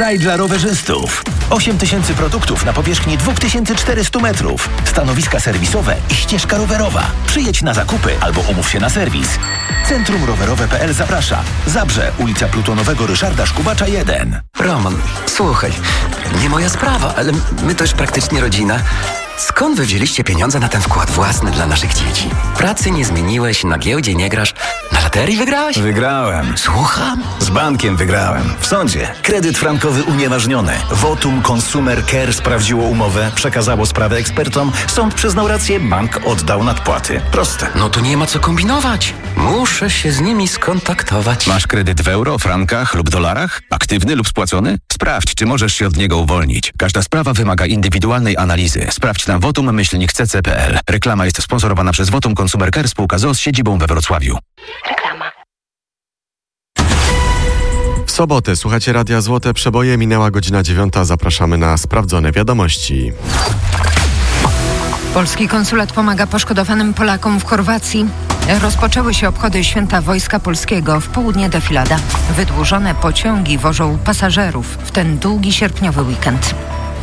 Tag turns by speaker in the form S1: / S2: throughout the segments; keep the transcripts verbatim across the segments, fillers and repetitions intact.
S1: Raj dla rowerzystów. osiem tysięcy produktów na powierzchni dwa tysiące czterysta metrów. Stanowiska serwisowe i ścieżka rowerowa. Przyjedź na zakupy albo umów się na serwis. Centrum Rowerowe kropka p l zaprasza. Zabrze, ulica Plutonowego Ryszarda Szkubacza jeden.
S2: Roman, słuchaj, nie moja sprawa, ale my to już praktycznie rodzina. Skąd wy wzięliście pieniądze na ten wkład własny dla naszych dzieci? Pracy nie zmieniłeś, na giełdzie nie grasz, na loterii wygrałeś?
S3: Wygrałem.
S2: Słucham?
S3: Z bankiem wygrałem. W sądzie. Kredyt frankowy unieważniony. Votum Consumer Care sprawdziło umowę, przekazało sprawę ekspertom, sąd przyznał rację, bank oddał nadpłaty. Proste.
S2: No to nie ma co kombinować. Muszę się z nimi skontaktować.
S4: Masz kredyt w euro, frankach lub dolarach? Aktywny lub spłacony? Sprawdź, czy możesz się od niego uwolnić. Każda sprawa wymaga indywidualnej analizy. Sprawdź na votum myślnik c c kropka p l. Reklama jest sponsorowana przez Votum Consumer Care spółka z o o z siedzibą we Wrocławiu.
S5: Reklama.
S6: W sobotę słuchacie Radia Złote Przeboje, minęła godzina dziewiąta. Zapraszamy na sprawdzone wiadomości.
S7: Polski konsulat pomaga poszkodowanym Polakom w Chorwacji. Rozpoczęły się obchody Święta Wojska Polskiego. W południe defilada. Wydłużone pociągi wożą pasażerów w ten długi sierpniowy weekend.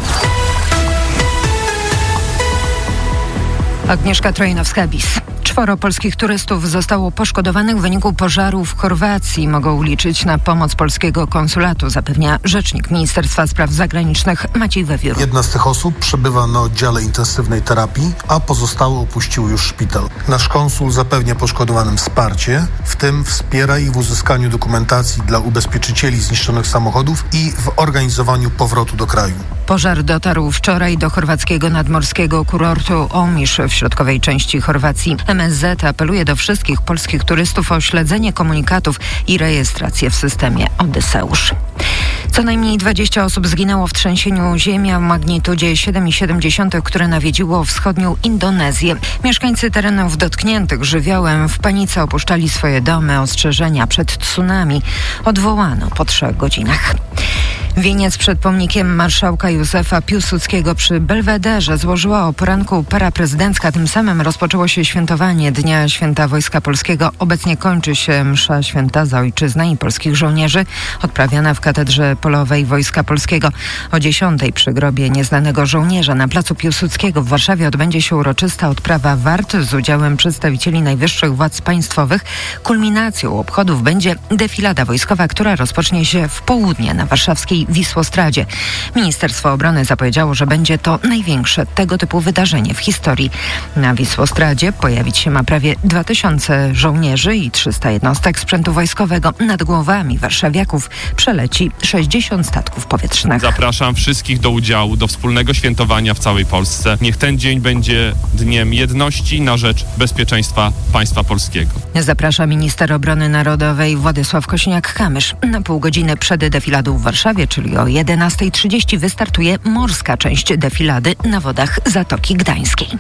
S7: Agnieszka Trojnowska-Bis. Czworo polskich turystów zostało poszkodowanych w wyniku pożaru w Chorwacji. Mogą liczyć na pomoc polskiego konsulatu, zapewnia rzecznik Ministerstwa Spraw Zagranicznych Maciej Wewiór.
S8: Jedna z tych osób przebywa na oddziale intensywnej terapii, a pozostałe opuściły już szpital. Nasz konsul zapewnia poszkodowanym wsparcie, w tym wspiera ich w uzyskaniu dokumentacji dla ubezpieczycieli zniszczonych samochodów i w organizowaniu powrotu do kraju.
S7: Pożar dotarł wczoraj do chorwackiego nadmorskiego kurortu Omisz w środkowej części Chorwacji. M S Z apeluje do wszystkich polskich turystów o śledzenie komunikatów i rejestrację w systemie Odyseusz. Co najmniej dwadzieścia osób zginęło w trzęsieniu ziemi o magnitudzie siedem przecinek siedem, które nawiedziło wschodnią Indonezję. Mieszkańcy terenów dotkniętych żywiołem w panice opuszczali swoje domy. Ostrzeżenia przed tsunami odwołano po trzech godzinach. Wieniec przed pomnikiem marszałka Józefa Piłsudskiego przy Belwederze złożyła o poranku para prezydencka. Tym samym rozpoczęło się świętowanie Dnia Święta Wojska Polskiego. Obecnie kończy się msza święta za ojczyznę i polskich żołnierzy, odprawiana w Katedrze Polowej Wojska Polskiego. O dziesiątej przy grobie nieznanego żołnierza na placu Piłsudskiego w Warszawie odbędzie się uroczysta odprawa wart z udziałem przedstawicieli najwyższych władz państwowych. Kulminacją obchodów będzie defilada wojskowa, która rozpocznie się w południe na warszawskiej Wisłostradzie. Ministerstwo Obrony zapowiedziało, że będzie to największe tego typu wydarzenie w historii. Na Wisłostradzie pojawić się ma prawie dwa tysiące żołnierzy i trzysta jednostek sprzętu wojskowego. Nad głowami warszawiaków przeleci sześćdziesiąt statków powietrznych.
S9: Zapraszam wszystkich do udziału, do wspólnego świętowania w całej Polsce. Niech ten dzień będzie dniem jedności na rzecz bezpieczeństwa państwa polskiego.
S7: Zaprasza minister obrony narodowej Władysław Kosiniak-Kamysz. Na pół godziny przed defiladą w Warszawie, czyli o jedenastej trzydzieści, wystartuje morska część defilady na wodach Zatoki Gdańskiej.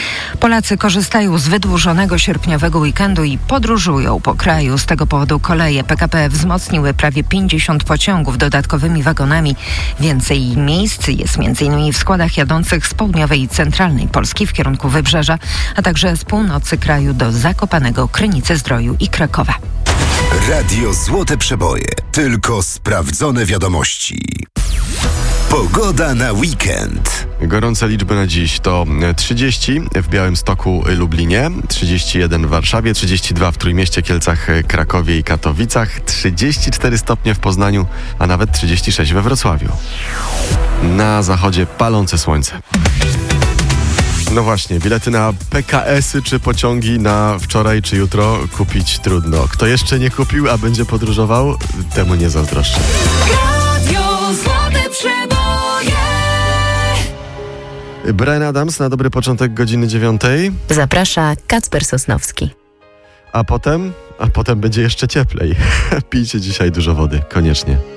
S7: Polacy korzystają z wydłużonego sierpniowego weekendu i podróżują po kraju. Z tego powodu koleje P K P wzmocniły prawie pięćdziesiąt pociągów dodatkowymi wagonami. Więcej miejsc jest m.in. w składach jadących z południowej i centralnej Polski w kierunku Wybrzeża, a także z północy kraju do Zakopanego, Krynicy-Zdroju i Krakowa.
S10: Radio Złote Przeboje. Tylko sprawdzone wiadomości. Pogoda na weekend.
S6: Gorące liczby na dziś to trzydzieści w Białymstoku, Lublinie, trzydzieści jeden w Warszawie, trzydzieści dwa w Trójmieście, Kielcach, Krakowie i Katowicach, trzydzieści cztery stopnie w Poznaniu, a nawet trzydzieści sześć we Wrocławiu. Na zachodzie palące słońce. No właśnie, bilety na P K S-y czy pociągi na wczoraj czy jutro kupić trudno. Kto jeszcze nie kupił, a będzie podróżował, temu nie zazdroszczę.
S11: Radio Złote Przeboje.
S6: Bryan Adams na dobry początek godziny dziewiątej.
S12: Zaprasza Kacper Sosnowski.
S6: A potem, a potem będzie jeszcze cieplej. Pijcie dzisiaj dużo wody, koniecznie.